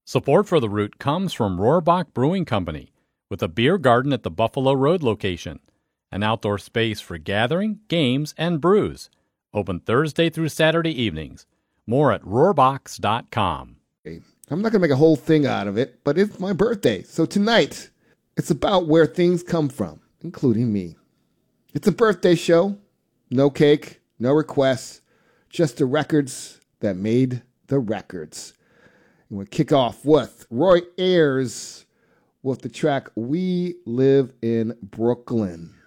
Support for The Root comes from Rohrbach Brewing Company, with a beer garden at the Buffalo Road location, an outdoor space for gathering, games, and brews. Open Thursday through Saturday evenings. More at rohrbachs.com. I'm not going to make a whole thing out of it, but it's my birthday. So tonight, it's about where things come from, including me. It's a birthday show. No cake, no requests, just the records that made the records. And we'll kick off with Roy Ayers with the track We Live in Brooklyn.